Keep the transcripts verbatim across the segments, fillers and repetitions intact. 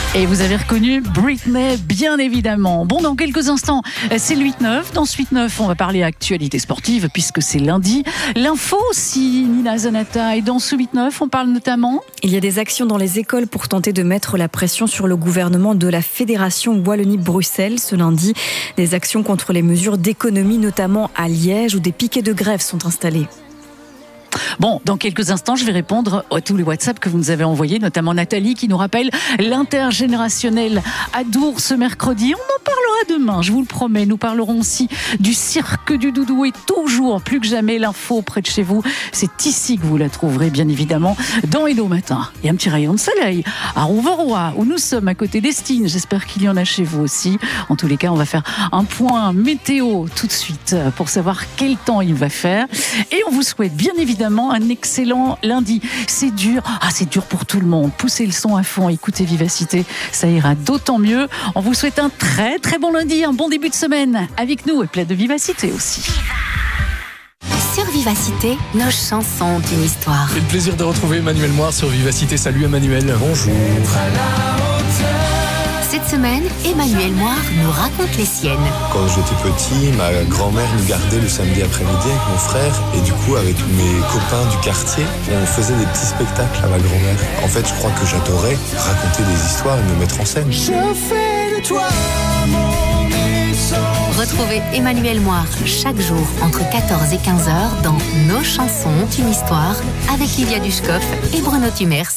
Et vous avez reconnu Britney, bien évidemment. Bon, dans quelques instants, c'est le huit neuf. Dans ce huit neuf, on va parler actualité sportive puisque c'est lundi. L'info aussi, Nina Zanata. Et dans ce huit neuf, on parle notamment... Il y a des actions dans les écoles pour tenter de mettre la pression sur le gouvernement de la Fédération Wallonie-Bruxelles ce lundi. Des actions contre les mesures d'économie, notamment à Liège, où des piquets de grève sont installés. Bon, dans quelques instants, je vais répondre à tous les WhatsApp que vous nous avez envoyés, notamment Nathalie qui nous rappelle l'intergénérationnel à Dour ce mercredi. On en parlera demain, je vous le promets. Nous parlerons aussi du cirque du doudou et toujours, plus que jamais, l'info près de chez vous. C'est ici que vous la trouverez, bien évidemment, dans Hello Matin. Il y a un petit rayon de soleil à Rouveroy, où nous sommes à côté d'Estine. J'espère qu'il y en a chez vous aussi. En tous les cas, on va faire un point météo tout de suite pour savoir quel temps il va faire. Et on vous souhaite bien évidemment un excellent lundi. C'est dur, ah c'est dur pour tout le monde. Poussez le son à fond, écoutez Vivacité, ça ira d'autant mieux. On vous souhaite un très très bon lundi, un bon début de semaine avec nous et plein de vivacité aussi. Sur Vivacité, nos chansons ont une histoire. C'est le plaisir de retrouver Emmanuel Moir sur Vivacité. Salut Emmanuel. Bonjour. Cette semaine, Emmanuel Moir nous raconte les siennes. Quand j'étais petit, ma grand-mère nous gardait le samedi après-midi avec mon frère et du coup avec tous mes copains du quartier, on faisait des petits spectacles à ma grand-mère. En fait, je crois que j'adorais raconter des histoires et me mettre en scène. Je fais de toi mon essence. Retrouvez Emmanuel Moir chaque jour entre quatorze et quinze heures dans Nos chansons ont une histoire avec Lydia Dushkov et Bruno Tumers.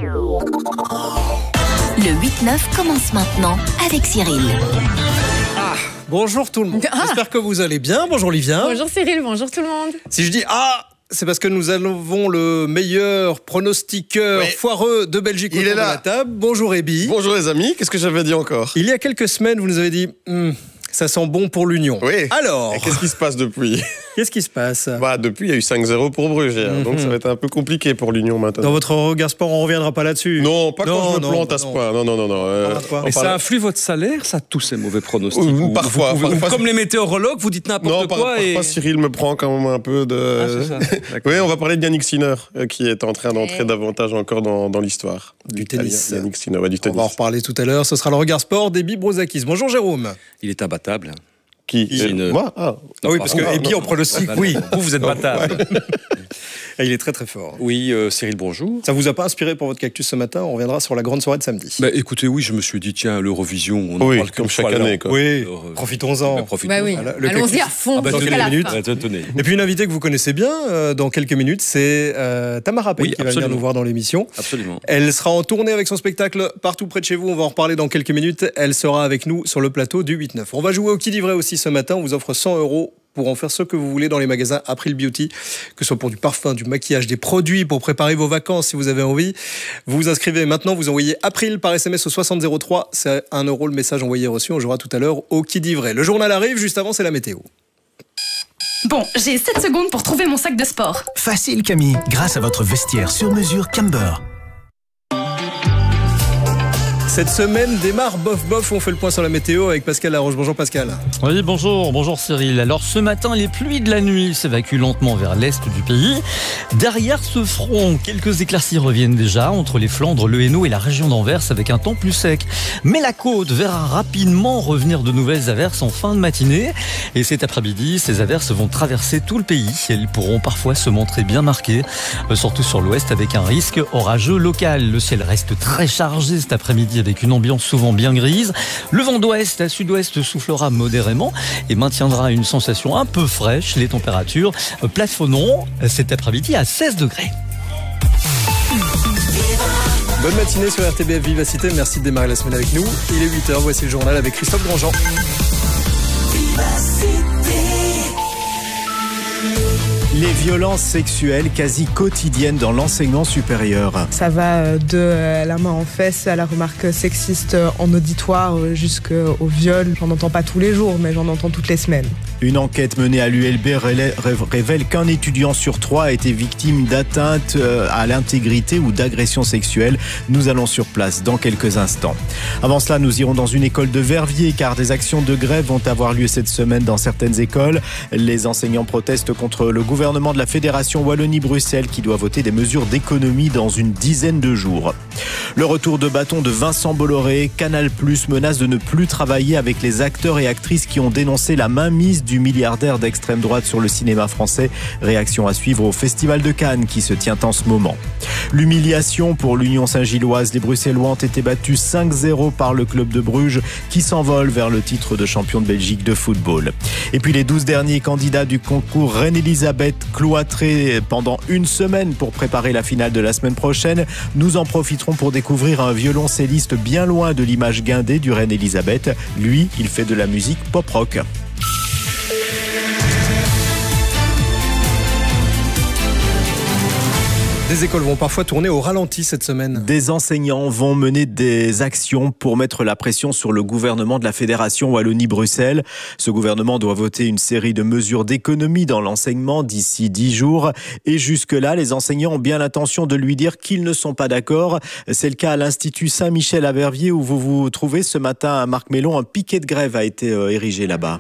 Le huit neuf commence maintenant avec Cyril. Ah, bonjour tout le monde. Ah. J'espère que vous allez bien. Bonjour Livia. Bonjour Cyril, bonjour tout le monde. Si je dis ah, c'est parce que nous avons le meilleur pronostiqueur oui. foireux de Belgique autour de la table. Bonjour Ebi. Bonjour les amis, qu'est-ce que j'avais dit encore ? Il y a quelques semaines, vous nous avez dit... Hmm, ça sent bon pour l'Union. Oui. Alors, et qu'est-ce qui se passe depuis ? Qu'est-ce qui se passe ? Bah, depuis, il y a eu cinq zéro pour Bruges. Hein, mm-hmm. Donc, ça va être un peu compliqué pour l'Union maintenant. Dans votre regard sport, on ne reviendra pas là-dessus ? Non, pas non, quand je me non, plante non, à ce point. Non, non, non. non. Euh, et ça influe votre salaire, ça, tous ces mauvais pronostics ou, Parfois. Vous, vous, parfois comme les météorologues, vous dites n'importe non, quoi. Non, par, et... parfois, Cyril me prend quand même un peu de... Ah, c'est ça. Oui, on va parler de Yannick Sinner, qui est en train d'entrer ouais. davantage encore dans, dans l'histoire. Du tennis. Yannick Sinner, ouais, du tennis. On va en reparler tout à l'heure. Ce sera le regard sport d'Ebi Brozakis. Bonjour Jérôme. Il est imbattable. Qui une... Moi ah. ah oui, parce que Ebi en pronostic, oui. Vous, vous êtes battable. Et il est très très fort. Oui, euh, Cyril, bonjour. Ça vous a pas inspiré pour votre cactus ce matin ? On reviendra sur la grande soirée de samedi. Bah, écoutez, oui, je me suis dit, tiens, l'Eurovision, on oui, en parle comme chaque année. Quoi. Oui, Alors, euh, profitons-en. Bah, profitons bah oui. Voilà, allons-y à fond. Ah bah, dans quelques minutes. Et puis une invitée que vous connaissez bien, euh, dans quelques minutes, c'est euh, Tamara Payne oui, qui absolument. va venir nous voir dans l'émission. Absolument. Elle sera en tournée avec son spectacle partout près de chez vous. On va en reparler dans quelques minutes. Elle sera avec nous sur le plateau du huit neuf. On va jouer au qui dit vrai aussi ce matin. On vous offre cent euros pour en faire ce que vous voulez dans les magasins April Beauty, que ce soit pour du parfum, du maquillage, des produits pour préparer vos vacances si vous avez envie. Vous vous inscrivez maintenant, vous envoyez April par S M S au soixante zéro trois, c'est un euro le message envoyé reçu. On jouera tout à l'heure au qui dit vrai. Le journal arrive, juste avant c'est la météo. Bon, j'ai sept secondes pour trouver mon sac de sport. Facile Camille, grâce à votre vestiaire sur mesure Camber. Cette semaine démarre bof bof, on fait le point sur la météo avec Pascal Laroche. Bonjour Pascal. Oui, bonjour, bonjour Cyril. Alors ce matin, les pluies de la nuit s'évacuent lentement vers l'est du pays. Derrière ce front, quelques éclaircies reviennent déjà entre les Flandres, le Hainaut et la région d'Anvers avec un temps plus sec. Mais la côte verra rapidement revenir de nouvelles averses en fin de matinée. Et cet après-midi, ces averses vont traverser tout le pays. Elles pourront parfois se montrer bien marquées, surtout sur l'ouest avec un risque orageux local. Le ciel reste très chargé cet après-midi avec une ambiance souvent bien grise. Le vent d'ouest à sud-ouest soufflera modérément et maintiendra une sensation un peu fraîche. Les températures plafonneront cet après-midi à seize degrés. Bonne matinée sur R T B F Vivacité. Merci de démarrer la semaine avec nous. Il est huit heures, voici le journal avec Christophe Grandjean. Les violences sexuelles quasi quotidiennes dans l'enseignement supérieur. Ça va de la main en fesse à la remarque sexiste en auditoire jusqu'au viol. J'en entends pas tous les jours, mais j'en entends toutes les semaines. Une enquête menée à l'U L B révèle qu'un étudiant sur trois a été victime d'atteinte à l'intégrité ou d'agression sexuelle. Nous allons sur place dans quelques instants. Avant cela, nous irons dans une école de Verviers car des actions de grève vont avoir lieu cette semaine dans certaines écoles. Les enseignants protestent contre le gouvernement de la Fédération Wallonie-Bruxelles qui doit voter des mesures d'économie dans une dizaine de jours. Le retour de bâton de Vincent Bolloré, Canal+ menace de ne plus travailler avec les acteurs et actrices qui ont dénoncé la mainmise du milliardaire d'extrême droite sur le cinéma français. Réaction à suivre au Festival de Cannes qui se tient en ce moment. L'humiliation pour l'Union Saint-Gilloise. Les Bruxellois ont été battus cinq zéro par le club de Bruges qui s'envole vers le titre de champion de Belgique de football. Et puis les douze derniers candidats du concours Reine-Elisabeth cloîtrés pendant une semaine pour préparer la finale de la semaine prochaine. Nous en profiterons pour découvrir un violoncelliste bien loin de l'image guindée du Reine-Elisabeth. Lui, il fait de la musique pop-rock. Des écoles vont parfois tourner au ralenti cette semaine. Des enseignants vont mener des actions pour mettre la pression sur le gouvernement de la Fédération Wallonie-Bruxelles. Ce gouvernement doit voter une série de mesures d'économie dans l'enseignement d'ici dix jours. Et jusque-là, les enseignants ont bien l'intention de lui dire qu'ils ne sont pas d'accord. C'est le cas à l'Institut Saint-Michel à Verviers où vous vous trouvez ce matin à Marc Mélon. Un piquet de grève a été érigé là-bas.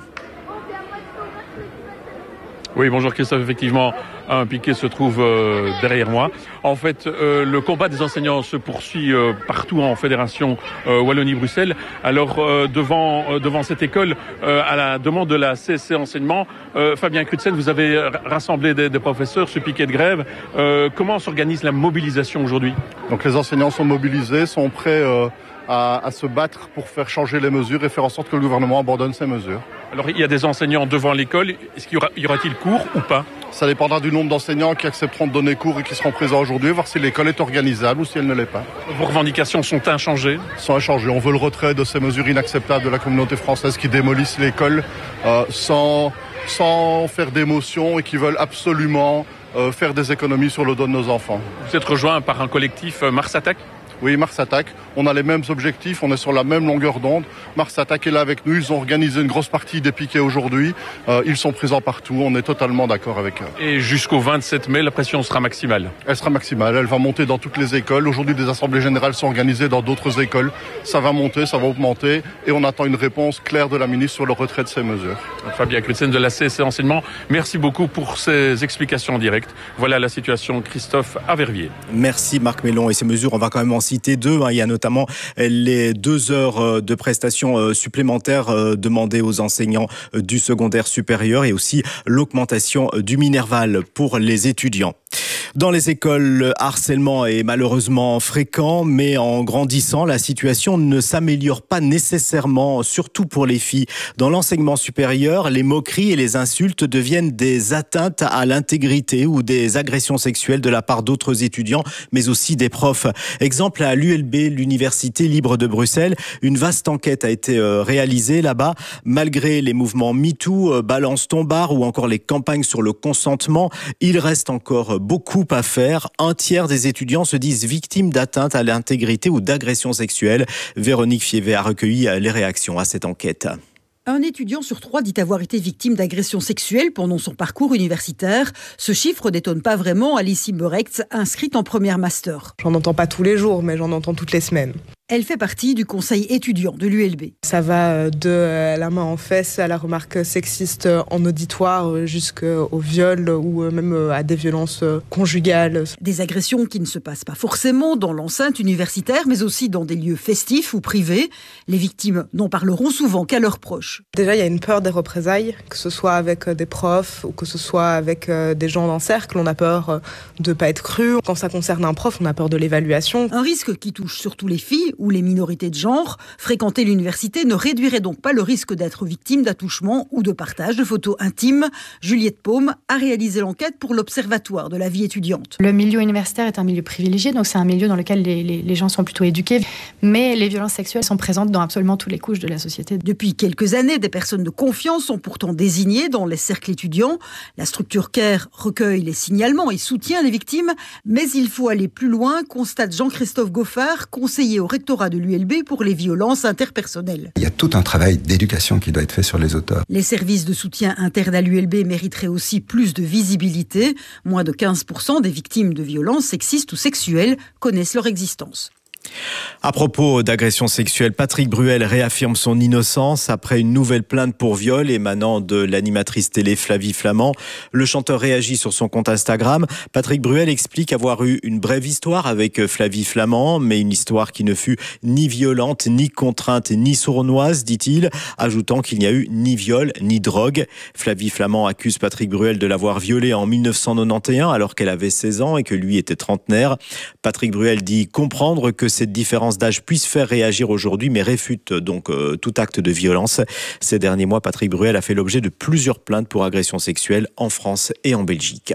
Oui, bonjour Christophe, effectivement, un piquet se trouve euh, derrière moi. En fait, euh, le combat des enseignants se poursuit euh, partout en Fédération euh, Wallonie-Bruxelles. Alors, euh, devant euh, devant cette école, euh, à la demande de la C S C Enseignement, euh, Fabien Crutzen, vous avez rassemblé des, des professeurs, ce piquet de grève. Euh, comment s'organise la mobilisation aujourd'hui ? Donc les enseignants sont mobilisés, sont prêts euh, à, à se battre pour faire changer les mesures et faire en sorte que le gouvernement abandonne ces mesures. Alors, il y a des enseignants devant l'école. Est-ce qu'il y aura, y aura-t-il cours ou pas ? Ça dépendra du nombre d'enseignants qui accepteront de donner cours et qui seront présents aujourd'hui, voir si l'école est organisable ou si elle ne l'est pas. Vos revendications sont inchangées ? Sont inchangées. On veut le retrait de ces mesures inacceptables de la communauté française qui démolissent l'école euh, sans, sans faire d'émotion et qui veulent absolument euh, faire des économies sur le dos de nos enfants. Vous êtes rejoint par un collectif euh, Mars Attack ? Oui, Mars Attack. On a les mêmes objectifs, on est sur la même longueur d'onde. Mars Attack est là avec nous. Ils ont organisé une grosse partie des piquets aujourd'hui. Euh, ils sont présents partout. On est totalement d'accord avec eux. Et jusqu'au vingt-sept mai, la pression sera maximale ? Elle sera maximale. Elle va monter dans toutes les écoles. Aujourd'hui, des assemblées générales sont organisées dans d'autres écoles. Ça va monter, ça va augmenter. Et on attend une réponse claire de la ministre sur le retrait de ces mesures. Fabien Crutzen de la C S C Enseignement, merci beaucoup pour ces explications en direct. Voilà la situation, Christophe, à Verviers. Merci Marc Mélon. Et ces mesures, on va quand même en citer deux. Il y a notamment les deux heures de prestations supplémentaires demandées aux enseignants du secondaire supérieur et aussi l'augmentation du Minerval pour les étudiants. Dans les écoles, le harcèlement est malheureusement fréquent, mais en grandissant, la situation ne s'améliore pas nécessairement, surtout pour les filles. Dans l'enseignement supérieur, les moqueries et les insultes deviennent des atteintes à l'intégrité ou des agressions sexuelles de la part d'autres étudiants, mais aussi des profs. Exemple à l'U L B, l'Université libre de Bruxelles, une vaste enquête a été réalisée là-bas. Malgré les mouvements MeToo, Balance ton bar ou encore les campagnes sur le consentement, il reste encore beaucoup à faire. Un tiers des étudiants se disent victimes d'atteintes à l'intégrité ou d'agressions sexuelles. Véronique Fievé a recueilli les réactions à cette enquête. Un étudiant sur trois dit avoir été victime d'agressions sexuelles pendant son parcours universitaire. Ce chiffre n'étonne pas vraiment Alice Imberechts, inscrite en première master. J'en entends pas tous les jours, mais j'en entends toutes les semaines. Elle fait partie du conseil étudiant de l'U L B. Ça va de la main en fesse à la remarque sexiste en auditoire jusqu'au viol ou même à des violences conjugales. Des agressions qui ne se passent pas forcément dans l'enceinte universitaire, mais aussi dans des lieux festifs ou privés. Les victimes n'en parleront souvent qu'à leurs proches. Déjà, il y a une peur des représailles, que ce soit avec des profs ou que ce soit avec des gens d'un cercle. On a peur de ne pas être cru. Quand ça concerne un prof, on a peur de l'évaluation. Un risque qui touche surtout les filles ou les minorités de genre. Fréquenter l'université ne réduirait donc pas le risque d'être victime d'attouchement ou de partage de photos intimes. Juliette Paume a réalisé l'enquête pour l'Observatoire de la vie étudiante. Le milieu universitaire est un milieu privilégié, donc c'est un milieu dans lequel les, les, les gens sont plutôt éduqués. Mais les violences sexuelles sont présentes dans absolument toutes les couches de la société. Depuis quelques années, des personnes de confiance sont pourtant désignées dans les cercles étudiants. La structure CARE recueille les signalements et soutient les victimes. Mais il faut aller plus loin, constate Jean-Christophe Goffard, conseiller au rectorat de l'U L B pour les violences interpersonnelles. Il y a tout un travail d'éducation qui doit être fait sur les auteurs. Les services de soutien interne à l'U L B mériteraient aussi plus de visibilité. Moins de quinze pour cent des victimes de violences sexistes ou sexuelles connaissent leur existence. À propos d'agression sexuelle, Patrick Bruel réaffirme son innocence après une nouvelle plainte pour viol émanant de l'animatrice télé Flavie Flament. Le chanteur réagit sur son compte Instagram. Patrick Bruel explique avoir eu une brève histoire avec Flavie Flament, mais une histoire qui ne fut ni violente, ni contrainte, ni sournoise, dit-il, ajoutant qu'il n'y a eu ni viol, ni drogue. Flavie Flament accuse Patrick Bruel de l'avoir violée en mille neuf cent quatre-vingt-onze alors qu'elle avait seize ans et que lui était trentenaire. Patrick Bruel dit comprendre que cette différence d'âge puisse faire réagir aujourd'hui, mais réfute donc euh, tout acte de violence. Ces derniers mois, Patrick Bruel a fait l'objet de plusieurs plaintes pour agression sexuelle en France et en Belgique.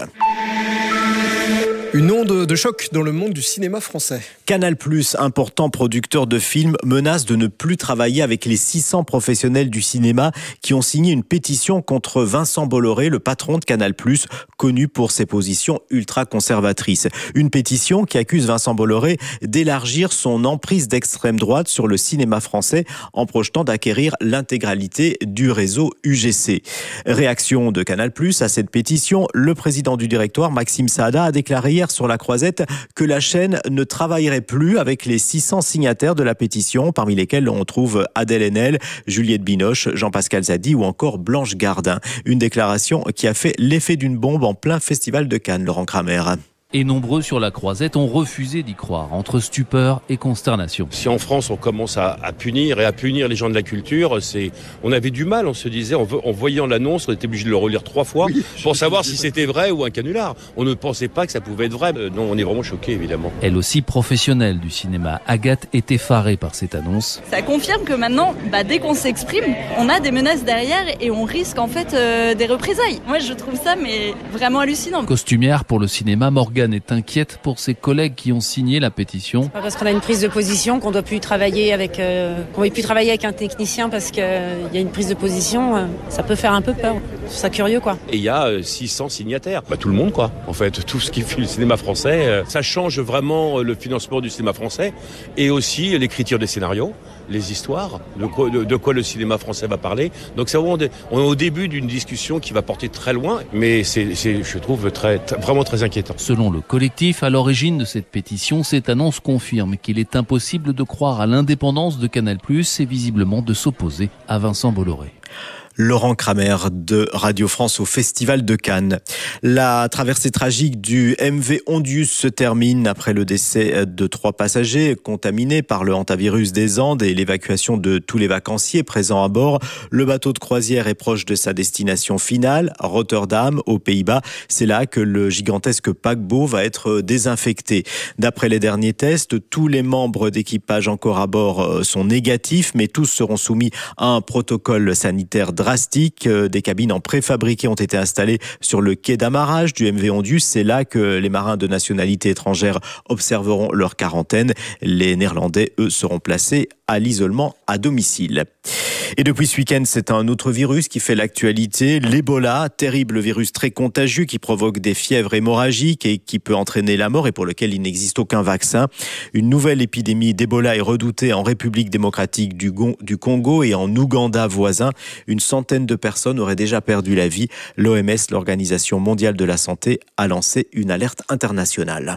Une onde de choc dans le monde du cinéma français. Canal+, important producteur de films, menace de ne plus travailler avec les six cents professionnels du cinéma qui ont signé une pétition contre Vincent Bolloré, le patron de Canal+, connu pour ses positions ultra-conservatrices. Une pétition qui accuse Vincent Bolloré d'élargir son emprise d'extrême droite sur le cinéma français en projetant d'acquérir l'intégralité du réseau U G C. Réaction de Canal+, à cette pétition, le président du directoire, Maxime Saada, a déclaré hier sur La Croisette que la chaîne ne travaillerait plus avec les six cents signataires de la pétition, parmi lesquels on trouve Adèle Haenel, Juliette Binoche, Jean-Pascal Zadi ou encore Blanche Gardin. Une déclaration qui a fait l'effet d'une bombe en plein festival de Cannes, Laurent Kramer. Et nombreux sur la Croisette ont refusé d'y croire, entre stupeur et consternation. Si en France on commence à, à punir et à punir les gens de la culture, c'est, on avait du mal, on se disait, on, en voyant l'annonce, on était obligé de le relire trois fois oui, pour savoir si c'était vrai ou un canular. On ne pensait pas que ça pouvait être vrai. Euh, non, on est vraiment choqués, évidemment. Elle aussi professionnelle du cinéma, Agathe est effarée par cette annonce. Ça confirme que maintenant, bah, dès qu'on s'exprime, on a des menaces derrière et on risque en fait euh, des représailles. Moi, je trouve ça mais vraiment hallucinant. Costumière pour le cinéma, Morgane est inquiète pour ses collègues qui ont signé la pétition. Parce qu'on a une prise de position, qu'on doit plus travailler avec, euh, qu'on ne peut plus travailler avec un technicien parce qu'il euh, y a une prise de position, euh, ça peut faire un peu peur. Je trouve ça curieux, quoi. Et il y a euh, six cents signataires. Bah, tout le monde, quoi. En fait, tout ce qui fait le cinéma français, euh, ça change vraiment le financement du cinéma français et aussi l'écriture des scénarios, les histoires, de quoi, de, de quoi le cinéma français va parler. Donc c'est vraiment, on est au début d'une discussion qui va porter très loin, mais c'est, c'est je trouve, très, très, vraiment très inquiétant. Selon le collectif à l'origine de cette pétition, cette annonce confirme qu'il est impossible de croire à l'indépendance de Canal+, et visiblement de s'opposer à Vincent Bolloré. Laurent Kramer de Radio France au Festival de Cannes. La traversée tragique du M V Ondius se termine après le décès de trois passagers contaminés par le hantavirus des Andes et l'évacuation de tous les vacanciers présents à bord. Le bateau de croisière est proche de sa destination finale, Rotterdam, aux Pays-Bas. C'est là que le gigantesque paquebot va être désinfecté. D'après les derniers tests, tous les membres d'équipage encore à bord sont négatifs, mais tous seront soumis à un protocole sanitaire drastique. Des cabines en préfabriqué ont été installées sur le quai d'amarrage du M V Ondius. C'est là que les marins de nationalité étrangère observeront leur quarantaine. Les Néerlandais, eux, seront placés à l'isolement à domicile. Et depuis ce week-end, c'est un autre virus qui fait l'actualité, l'Ebola, terrible virus très contagieux qui provoque des fièvres hémorragiques et qui peut entraîner la mort et pour lequel il n'existe aucun vaccin. Une nouvelle épidémie d'Ebola est redoutée en République démocratique du Congo et en Ouganda voisin. Une centaine de personnes auraient déjà perdu la vie. L'O M S, l'Organisation mondiale de la santé, a lancé une alerte internationale.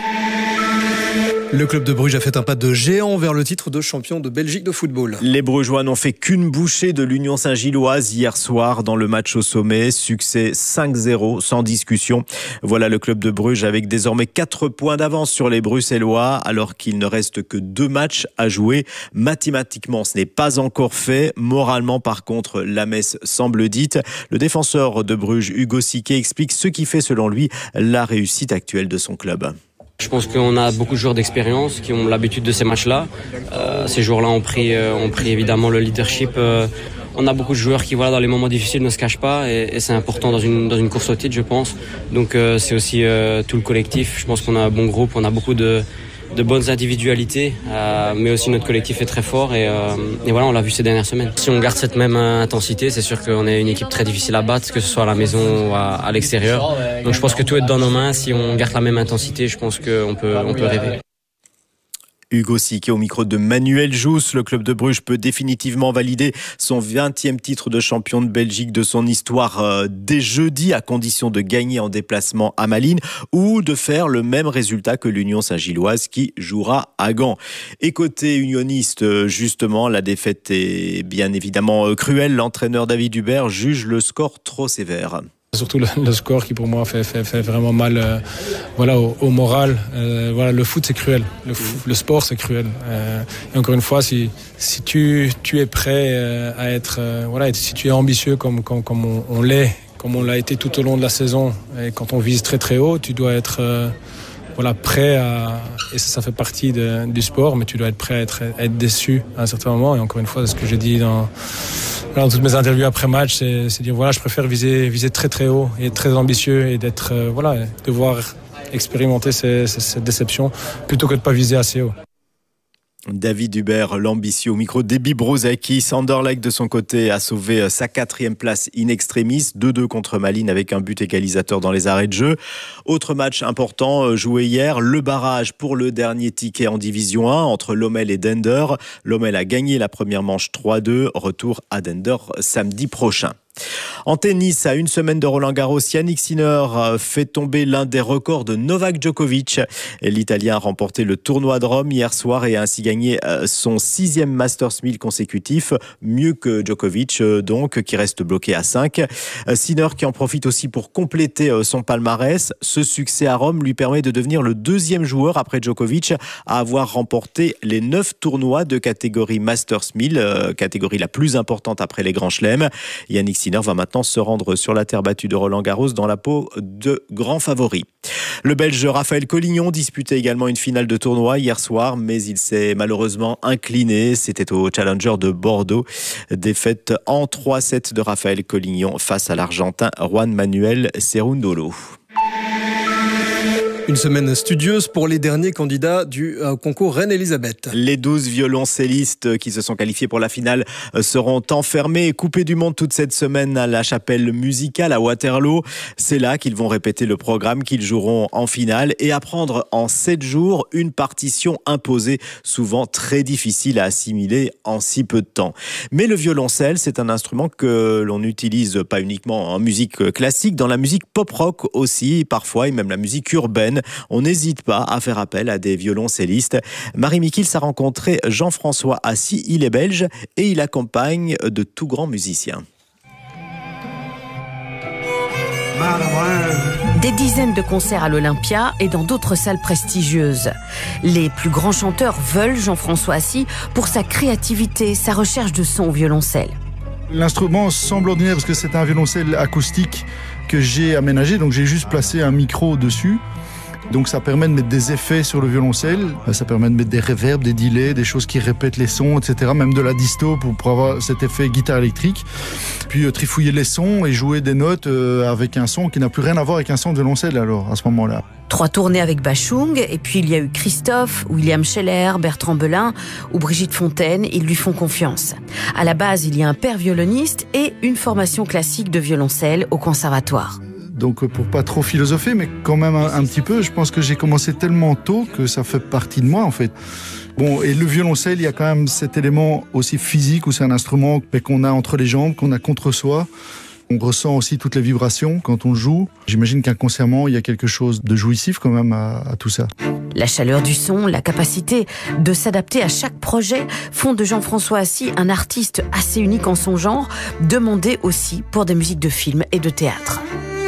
Le club de Bruges a fait un pas de géant vers le titre de champion de Belgique de football. Les Brugeois n'ont fait qu'une bouchée de l'Union Saint-Gilloise hier soir dans le match au sommet. Succès cinq zéro, sans discussion. Voilà le club de Bruges avec désormais quatre points d'avance sur les Bruxellois, alors qu'il ne reste que deux matchs à jouer. Mathématiquement, ce n'est pas encore fait. Moralement, par contre, la messe semble dite. Le défenseur de Bruges, Hugo Siquet, explique ce qui fait, selon lui, la réussite actuelle de son club. Je pense qu'on a beaucoup de joueurs d'expérience qui ont l'habitude de ces matchs-là. Euh, ces joueurs-là ont pris, euh, ont pris évidemment le leadership. Euh, on a beaucoup de joueurs qui, voilà, dans les moments difficiles, ne se cachent pas et, et c'est important dans une, dans une course au titre, je pense. Donc euh, c'est aussi euh, tout le collectif. Je pense qu'on a un bon groupe, on a beaucoup de, de bonnes individualités, euh, mais aussi notre collectif est très fort et, euh, et voilà, on l'a vu ces dernières semaines. Si on garde cette même intensité, c'est sûr qu'on est une équipe très difficile à battre, que ce soit à la maison ou à, à l'extérieur. Donc je pense que tout est dans nos mains. Si on garde la même intensité, je pense qu'on peut, on peut rêver. Hugo Siquet au micro de Manuel Jousse. Le club de Bruges peut définitivement valider son vingtième titre de champion de Belgique de son histoire euh, dès jeudi, à condition de gagner en déplacement à Malines ou de faire le même résultat que l'Union Saint-Gilloise qui jouera à Gand. Et côté unioniste, justement, la défaite est bien évidemment cruelle. L'entraîneur David Hubert juge le score trop sévère. Surtout le, le score qui pour moi fait, fait, fait vraiment mal euh, voilà, au, au moral. Euh, voilà, le foot c'est cruel, le, foot, le sport c'est cruel. Euh, et encore une fois, si, si tu, tu es prêt euh, à être, euh, voilà, si tu es ambitieux comme, comme, comme on, on l'est, comme on l'a été tout au long de la saison, et quand on vise très très haut, tu dois être euh, voilà, prêt à... Et ça, ça fait partie de, du sport, mais tu dois être prêt à être, à être déçu à un certain moment. Et encore une fois, c'est ce que j'ai dit dans... Dans toutes mes interviews après match, c'est, c'est dire voilà, je préfère viser, viser très très haut et être très ambitieux et d'être euh, voilà, devoir expérimenter ces, ces, cette déception plutôt que de pas viser assez haut. David Hubert, l'ambitieux au micro d'Ebi Brozakis. Anderlecht de son côté a sauvé sa quatrième place in extremis, deux deux contre Malines avec un but égalisateur dans les arrêts de jeu. Autre match important joué hier, le barrage pour le dernier ticket en division un entre Lommel et Dender. Lommel a gagné la première manche trois deux, retour à Dender samedi prochain. En tennis, à une semaine de Roland-Garros, Yannick Sinner fait tomber l'un des records de Novak Djokovic. L'Italien a remporté le tournoi de Rome hier soir et a ainsi gagné son sixième Masters mille consécutif, mieux que Djokovic donc, qui reste bloqué à cinq. Sinner qui en profite aussi pour compléter son palmarès. Ce succès à Rome lui permet de devenir le deuxième joueur après Djokovic à avoir remporté les neuf tournois de catégorie Masters mille, catégorie la plus importante après les grands chelems. Yannick Sinner va maintenant se rendre sur la terre battue de Roland-Garros dans la peau de grand favori. Le Belge Raphaël Collignon disputait également une finale de tournoi hier soir, mais il s'est malheureusement incliné. C'était au Challenger de Bordeaux. Défaite en trois sept de Raphaël Collignon face à l'Argentin Juan Manuel Cerundolo. Une semaine studieuse pour les derniers candidats du euh, concours Reine-Elisabeth. Les douze violoncellistes qui se sont qualifiés pour la finale seront enfermés et coupés du monde toute cette semaine à la chapelle musicale à Waterloo. C'est là qu'ils vont répéter le programme qu'ils joueront en finale et apprendre en sept jours une partition imposée, souvent très difficile à assimiler en si peu de temps. Mais le violoncelle, c'est un instrument que l'on utilise pas uniquement en musique classique, dans la musique pop-rock aussi, parfois, et même la musique urbaine. On n'hésite pas à faire appel à des violoncellistes. Marie Mikils a rencontré Jean-François Assis, il est belge et il accompagne de tout grands musiciens. Des dizaines de concerts à l'Olympia et dans d'autres salles prestigieuses. Les plus grands chanteurs veulent Jean-François Assis pour sa créativité, sa recherche de son au violoncelle. L'instrument semble ordinaire parce que c'est un violoncelle acoustique que j'ai aménagé, donc j'ai juste placé un micro dessus. Donc ça permet de mettre des effets sur le violoncelle, ça permet de mettre des reverbs, des delays, des choses qui répètent les sons, et cetera. Même de la disto pour, pour avoir cet effet guitare électrique. Puis euh, trifouiller les sons et jouer des notes euh, avec un son qui n'a plus rien à voir avec un son de violoncelle alors à ce moment-là. Trois tournées avec Bachung, et puis il y a eu Christophe, William Scheller, Bertrand Belin ou Brigitte Fontaine, ils lui font confiance. À la base, il y a un père violoniste et une formation classique de violoncelle au conservatoire. Donc pour pas trop philosopher, mais quand même un, un petit peu, je pense que j'ai commencé tellement tôt que ça fait partie de moi en fait. Bon, et le violoncelle, il y a quand même cet élément aussi physique où c'est un instrument qu'on a entre les jambes, qu'on a contre soi. On ressent aussi toutes les vibrations quand on joue. J'imagine qu'inconsciemment, il y a quelque chose de jouissif quand même à, à tout ça. La chaleur du son, la capacité de s'adapter à chaque projet font de Jean-François Assis un artiste assez unique en son genre, demandé aussi pour des musiques de films et de théâtre.